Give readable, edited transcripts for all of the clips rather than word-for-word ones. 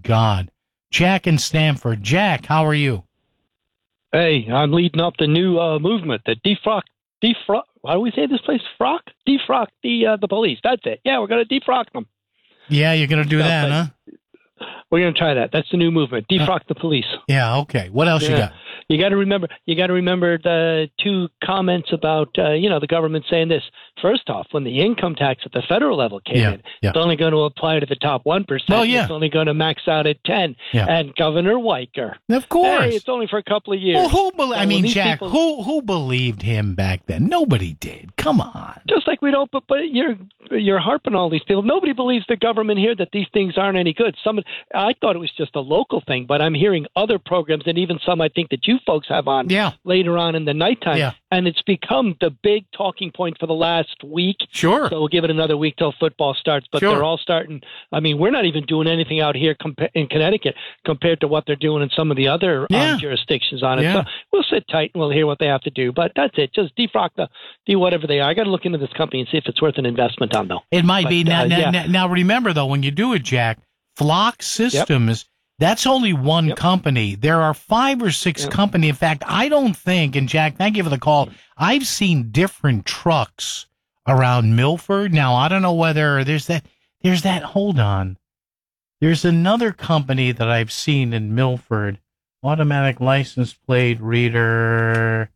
God. Jack in Stamford. Jack, how are you? Hey, I'm leading up the new movement, the defrock. How do we say this place? Defrock the police. That's it. Yeah, we're going to defrock them. Yeah, you're going to do that, huh? We're going to try that. That's the new movement. Defrock the police. Yeah, okay. What else you got? You got to remember the two comments about the government saying this. First off, when the income tax at the federal level came in, it's only going to apply to the top 1%. Well, yeah. It's only going to max out at 10. Yeah. And Governor Weicker, of course, hey, it's only for a couple of years. Well, Jack, who believed him back then? Nobody did. Come on. Just like we don't, but you're harping all these people. Nobody believes the government here that these things aren't any good. I thought it was just a local thing, but I'm hearing other programs and even some I think that you folks have on later on in the nighttime. Yeah. And it's become the big talking point for the last week. Sure. So we'll give it another week till football starts. But they're all starting. I mean, we're not even doing anything out here in Connecticut compared to what they're doing in some of the other jurisdictions on it. Yeah. So we'll sit tight and we'll hear what they have to do. But that's it. Just defrock do whatever they are. I got to look into this company and see if it's worth an investment on, though. It might be. Now, remember, though, when you do it, Jack, Flock Systems, that's only one company. There are 5 or 6 companies. In fact, I don't think, and Jack, thank you for the call, I've seen different trucks around Milford. Now, I don't know whether there's that, hold on. There's another company that I've seen in Milford, automatic license plate reader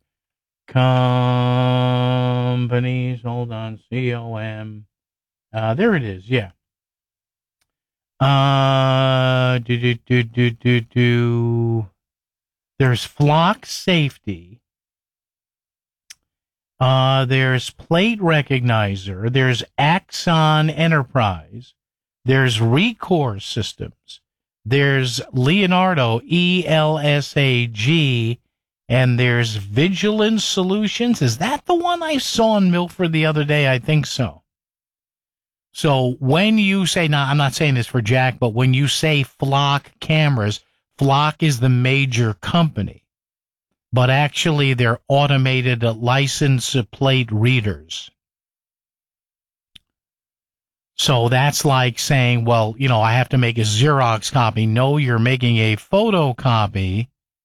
companies, hold on, COM. There it is, yeah. There's Flock Safety. There's Plate Recognizer. There's Axon Enterprise. There's Recore Systems. There's Leonardo, ELSAG. And there's Vigilance Solutions. Is that the one I saw in Milford the other day? I think so. So when you say, now I'm not saying this for Jack, but when you say Flock cameras, Flock is the major company, but actually they're automated license plate readers. So that's like saying, well, I have to make a Xerox copy. No, you're making a photocopy.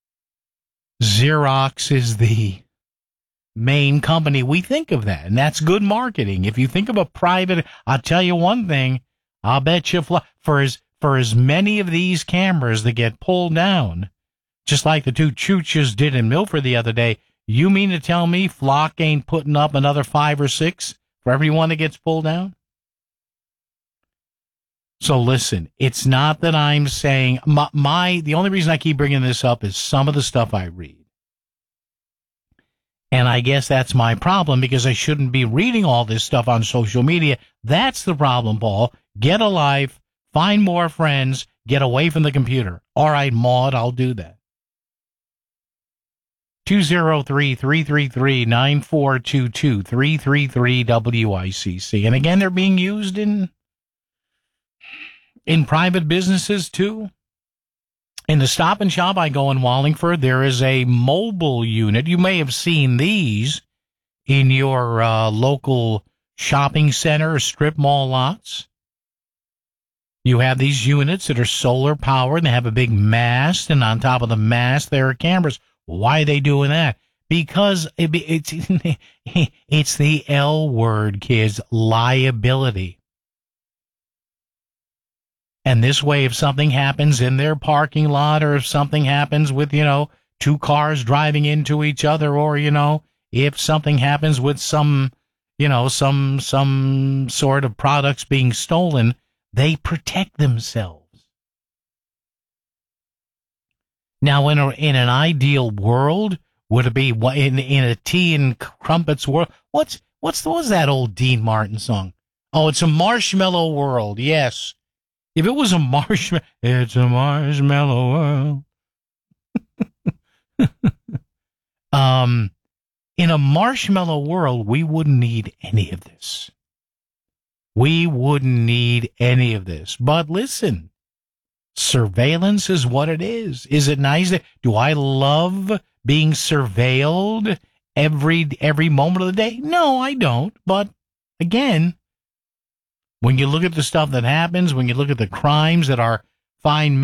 Xerox is the main company. We think of that, and that's good marketing. If you think of a private, I'll tell you one thing, I'll bet you for as many of these cameras that get pulled down, just like the 2 chooches did in Milford the other day, you mean to tell me Flock ain't putting up another 5 or 6 for every one that gets pulled down? So listen, it's not that I'm saying the only reason I keep bringing this up is some of the stuff I read. And I guess that's my problem, because I shouldn't be reading all this stuff on social media. That's the problem, Paul. Get a life, find more friends, get away from the computer. All right, Maud, I'll do that. 203-333-9422, 333-WICC. And again, they're being used in private businesses, too. In the Stop and Shop I go in Wallingford, there is a mobile unit. You may have seen these in your local shopping center or strip mall lots. You have these units that are solar powered, and they have a big mast, and on top of the mast there are cameras. Why are they doing that? Because it's the L word, kids, liability. And this way, if something happens in their parking lot, or if something happens with, 2 cars driving into each other, or, if something happens with some sort of products being stolen, they protect themselves. Now, in an ideal world, would it be in a tea and crumpets world? What's that old Dean Martin song? Oh, it's a marshmallow world. Yes. If it was a marshmallow, it's a marshmallow world. In a marshmallow world, we wouldn't need any of this. We wouldn't need any of this. But listen, surveillance is what it is. Is it nice? Do I love being surveilled every moment of the day? No, I don't. But again, when you look at the stuff that happens, when you look at the crimes that our fine